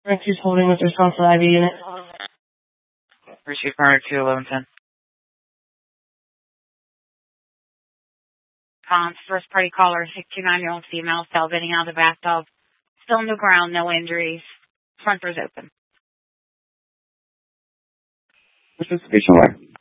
She's holding with response to the IV unit. Receive Murder 21110. First party caller, 69-year-old female, salivating out of the bathtub. Still on the ground, no injuries. Front door's open. Participation where?